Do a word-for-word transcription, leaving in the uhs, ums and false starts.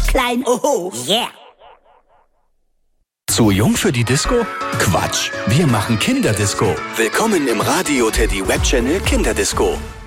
klein, oho, yeah. Zu jung für die Disco? Quatsch, wir machen Kinderdisco. Willkommen im Radio Teddy Web Channel Kinderdisco.